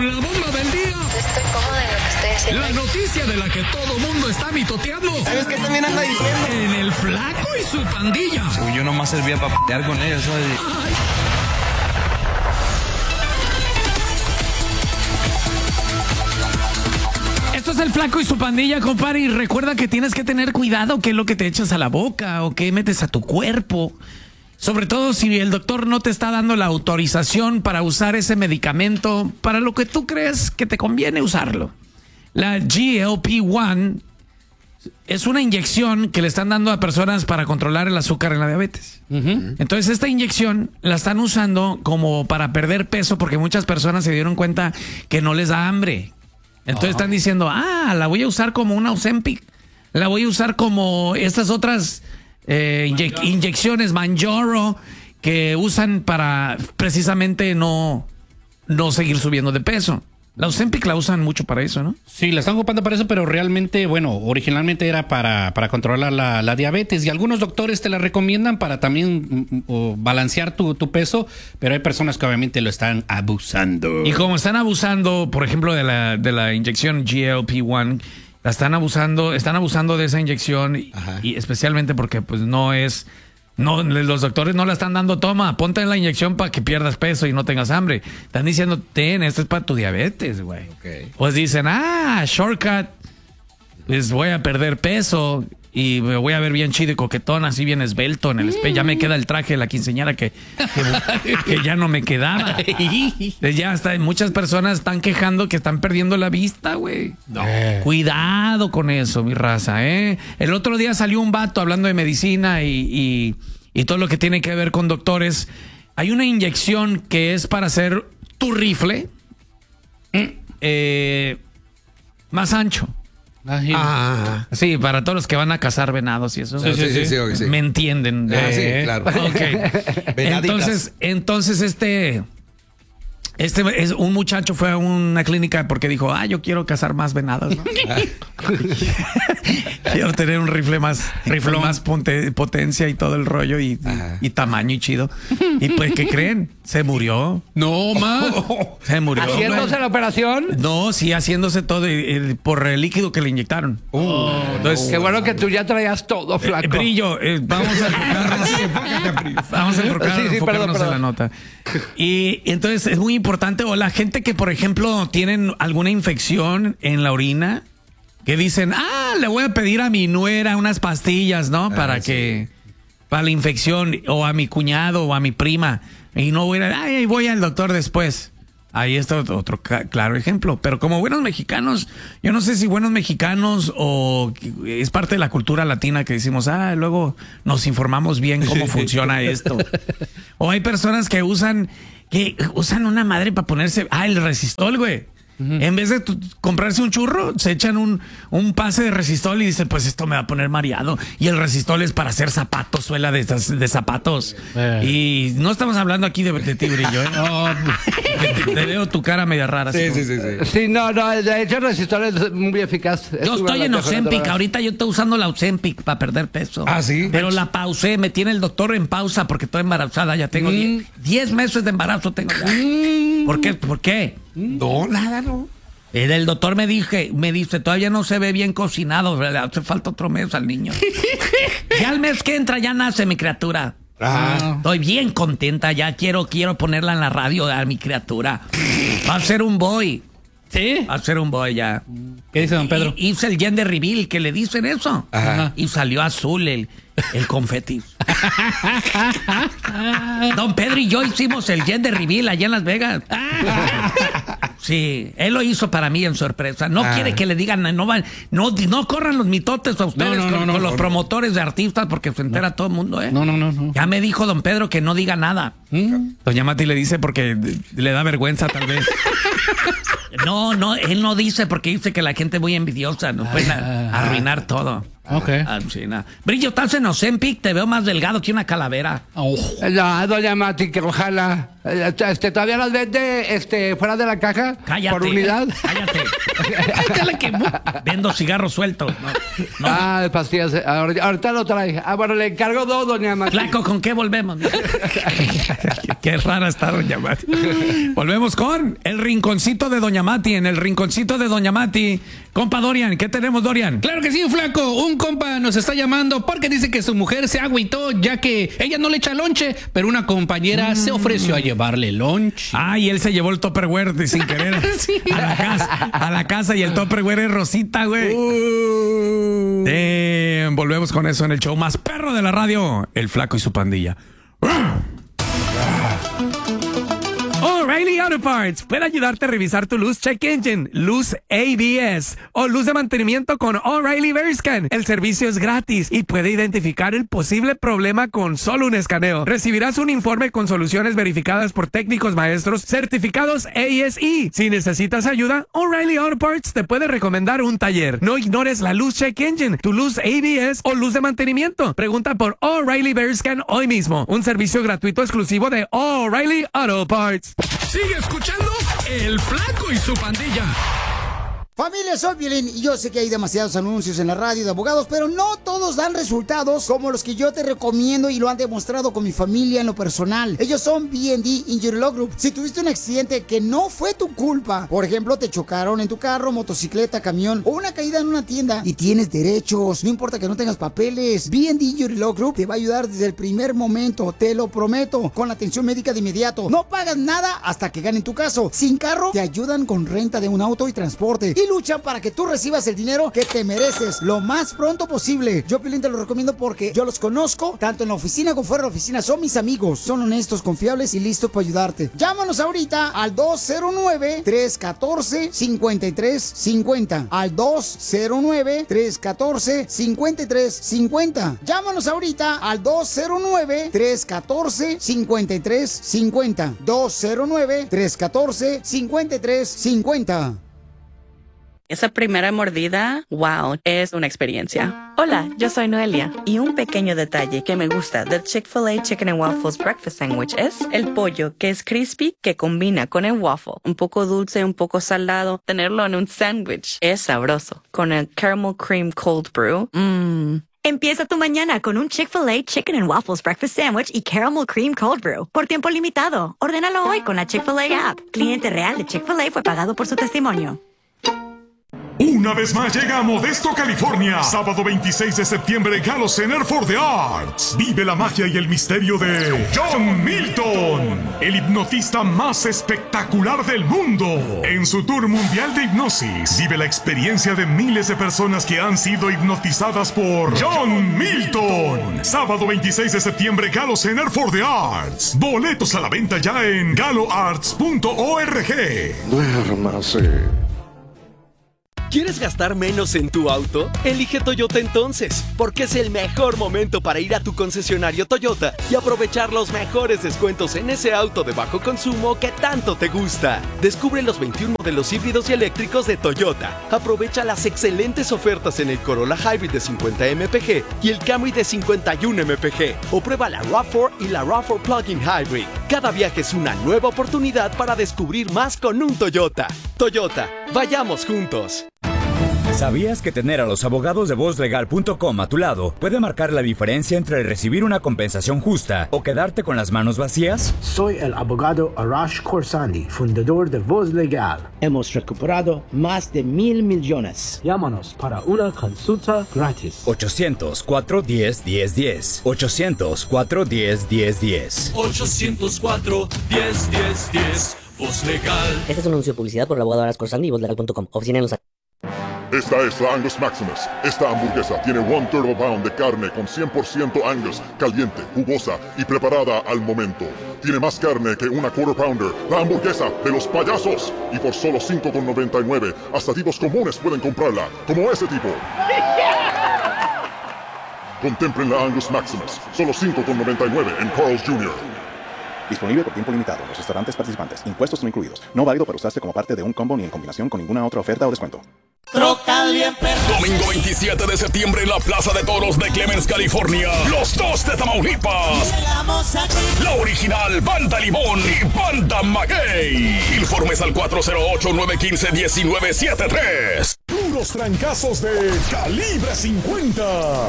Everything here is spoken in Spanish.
con la bomba del día. Estoy cómoda en lo que estoy haciendo. La noticia de la que todo mundo está mitoteando. ¿Sabes qué también anda diciendo? En el Flaco y su pandilla. Uy, yo nomás servía para p***ar con ellos, ¿sabes? Esto es el Flaco y su pandilla, compadre, y recuerda que tienes que tener cuidado qué es lo que te echas a la boca o qué metes a tu cuerpo. Sobre todo si el doctor no te está dando la autorización para usar ese medicamento para lo que tú crees que te conviene usarlo. La GLP-1 es una inyección que le están dando a personas para controlar el azúcar en la diabetes. Entonces esta inyección la están usando como para perder peso porque muchas personas se dieron cuenta que no les da hambre. Entonces están diciendo, la voy a usar como una Ozempic, la voy a usar como estas otras inyecciones Mounjaro que usan para precisamente no seguir subiendo de peso. La Ozempic la usan mucho para eso, ¿no? Sí, la están ocupando para eso, pero realmente, bueno, originalmente era para controlar la diabetes y algunos doctores te la recomiendan para también balancear tu peso, pero hay personas que obviamente lo están abusando. Y como están abusando, por ejemplo, de la inyección GLP-1, están abusando de esa inyección y especialmente porque pues los doctores no la están dando, toma, ponte en la inyección para que pierdas peso y no tengas hambre. Están diciendo, esto es para tu diabetes, güey. Okay. Pues dicen, shortcut, pues voy a perder peso y me voy a ver bien chido y coquetón, así bien esbelto en el espejo. Ya me queda el traje de la quinceañera que ya no me quedaba. Ya está, muchas personas están quejando que están perdiendo la vista, güey. No. Cuidado con eso, mi raza, ¿eh? El otro día salió un vato hablando de medicina y todo lo que tiene que ver con doctores. Hay una inyección que es para hacer tu rifle más ancho. Sí, para todos los que van a cazar venados y eso. Sí. Me entienden. Sí, claro. Okay. Entonces es un muchacho fue a una clínica porque dijo, yo quiero cazar más venados, ¿no? Quiero tener un rifle más potencia y todo el rollo y tamaño y chido. Y pues, ¿qué creen? Se murió. No, man. Se murió. ¿Haciéndose la operación? No, sí, haciéndose todo por el líquido que le inyectaron. Entonces, qué bueno que tú ya traías todo, Flaco. Brillo, vamos a enfocarnos en la nota. Y entonces es muy importante, o la gente que, por ejemplo, tienen alguna infección en la orina, que dicen, le voy a pedir a mi nuera unas pastillas, ¿no? Para la infección, o a mi cuñado, o a mi prima, y no voy al doctor después. Ahí está otro claro ejemplo. Pero como buenos mexicanos, yo no sé si buenos mexicanos o es parte de la cultura latina que decimos, luego nos informamos bien cómo funciona esto. O hay personas que usan una madre para ponerse, el resistol, güey. En vez de comprarse un churro, se echan un pase de resistol y dicen, pues esto me va a poner mareado. Y el resistol es para hacer zapatos, suela de zapatos. Y no estamos hablando aquí de ti, Brillo, ¿eh? Te veo tu cara media rara. Sí. Sí, no, de hecho el resistor es muy eficaz. Yo estoy en Ozempic, ahorita yo estoy usando la Ozempic para perder peso. ¿Sí? Pero la pausé, me tiene el doctor en pausa porque estoy embarazada, ya tengo 10 meses de embarazo tengo ya. ¿Por qué? No, nada, no. El doctor me dice, todavía no se ve bien cocinado, ¿verdad? Hace falta otro mes al niño. Ya al mes que entra ya nace mi criatura. Estoy bien contenta, ya quiero ponerla en la radio a mi criatura. Va a ser un boy. ¿Sí? Va a ser un boy ya. ¿Qué dice don Pedro? Hice el gender reveal, que le dicen eso. Y salió azul el confeti. Don Pedro y yo hicimos el gender reveal allá en Las Vegas. Sí, él lo hizo para mí en sorpresa. No quiere que le digan, no corran los mitotes a ustedes con los promotores de artistas porque se entera todo el mundo, ¿eh? No. Ya me dijo don Pedro que no diga nada. Doña Mati le dice porque le da vergüenza tal vez. No, él no dice porque dice que la gente es muy envidiosa, nos pueden arruinar todo. Sí, Brillo, estás en Ozempic, te veo más delgado que una calavera. No, doña Mati, que ojalá. ¿Todavía las vende fuera de la caja? Cállate. ¿Por unidad? Cállate. Vendo cigarros sueltos. No. Ah, pastillas. Ahorita lo trae. Bueno, le encargo 2, doña Mati. Flaco, ¿con qué volvemos? Qué rara está doña Mati. Volvemos con el rinconcito de doña Mati. En el rinconcito de doña Mati. Compa Dorian, ¿qué tenemos, Dorian? Claro que sí, Flaco. Un compa nos está llamando porque dice que su mujer se agüitó ya que ella no le echa lonche, pero una compañera se ofreció a llevarle lonche. Ah, y él se llevó el Tupperware sin querer Sí. a la casa y el Tupperware es rosita, güey. Volvemos con eso en el show más perro de la radio, El Flaco y su pandilla. O'Reilly Auto Parts puede ayudarte a revisar tu luz check engine, luz ABS o luz de mantenimiento con O'Reilly VeriScan. El servicio es gratis y puede identificar el posible problema con solo un escaneo. Recibirás un informe con soluciones verificadas por técnicos maestros certificados ASE. Si necesitas ayuda, O'Reilly Auto Parts te puede recomendar un taller. No ignores la luz check engine, tu luz ABS o luz de mantenimiento. Pregunta por O'Reilly VeriScan hoy mismo. Un servicio gratuito exclusivo de O'Reilly Auto Parts. Sigue escuchando El Flaco y su pandilla. Familia, soy Piolín y yo sé que hay demasiados anuncios en la radio de abogados, pero no todos dan resultados como los que yo te recomiendo y lo han demostrado con mi familia en lo personal. Ellos son B&D Injury Law Group. Si tuviste un accidente que no fue tu culpa, por ejemplo, te chocaron en tu carro, motocicleta, camión o una caída en una tienda y tienes derechos, no importa que no tengas papeles, B&D Injury Law Group te va a ayudar desde el primer momento, te lo prometo, con la atención médica de inmediato. No pagas nada hasta que ganen tu caso. Sin carro, te ayudan con renta de un auto y transporte. Y luchan para que tú recibas el dinero que te mereces lo más pronto posible. Yo, Piolín, te lo recomiendo porque yo los conozco, tanto en la oficina como fuera de la oficina. Son mis amigos, son honestos, confiables y listos para ayudarte. Llámanos ahorita al 209-314-5350. Al 209-314-5350. Llámanos ahorita al 209-314-5350. 209-314-5350. Esa primera mordida, wow, es una experiencia. Hola, yo soy Noelia. Y un pequeño detalle que me gusta del Chick-fil-A Chicken and Waffles Breakfast Sandwich es el pollo, que es crispy, que combina con el waffle. Un poco dulce, un poco salado. Tenerlo en un sándwich es sabroso. Con el Caramel Cream Cold Brew, Empieza tu mañana con un Chick-fil-A Chicken and Waffles Breakfast Sandwich y Caramel Cream Cold Brew. Por tiempo limitado. Ordénalo hoy con la Chick-fil-A app. Cliente real de Chick-fil-A fue pagado por su testimonio. Una vez más llega a Modesto, California. Sábado 26 de septiembre, Gallo Center for the Arts. Vive la magia y el misterio de John Milton, el hipnotista más espectacular del mundo. En su tour mundial de hipnosis, vive la experiencia de miles de personas que han sido hipnotizadas por John Milton. Sábado 26 de septiembre, Gallo Center for the Arts. Boletos a la venta ya en galloarts.org. Duérmase. ¿Quieres gastar menos en tu auto? Elige Toyota entonces, porque es el mejor momento para ir a tu concesionario Toyota y aprovechar los mejores descuentos en ese auto de bajo consumo que tanto te gusta. Descubre los 21 modelos híbridos y eléctricos de Toyota. Aprovecha las excelentes ofertas en el Corolla Hybrid de 50 mpg y el Camry de 51 mpg. O prueba la RAV4 y la RAV4 Plug-in Hybrid. Cada viaje es una nueva oportunidad para descubrir más con un Toyota. Toyota, vayamos juntos. ¿Sabías que tener a los abogados de VozLegal.com a tu lado puede marcar la diferencia entre recibir una compensación justa o quedarte con las manos vacías? Soy el abogado Arash Khorsandi, fundador de Voz Legal. Hemos recuperado más de 1,000 millones. Llámanos para una consulta gratis. 800-410-1010. 800-410-1010. 800-410-1010. Voz Legal. Este es un anuncio de publicidad por el abogado Arash Khorsandi y VozLegal.com. Oficina en Los Ángeles. Esta es la Angus Maximus. Esta hamburguesa tiene 1/3 pound de carne con 100% Angus, caliente, jugosa y preparada al momento. Tiene más carne que una Quarter Pounder, la hamburguesa de los payasos. Y por solo $5.99, hasta tipos comunes pueden comprarla, como ese tipo. Contemplen la Angus Maximus, solo $5.99 en Carl's Jr. Disponible por tiempo limitado en los restaurantes participantes. Impuestos no incluidos. No válido para usarse como parte de un combo ni en combinación con ninguna otra oferta o descuento. Trocal bien perro. Domingo 27 de septiembre en la Plaza de Toros de Clemens, California. Los dos de Tamaulipas. Llegamos aquí. La original Banda Limón y Banda Maguey. Informes al 408-915-1973. Puros trancazos de calibre 50.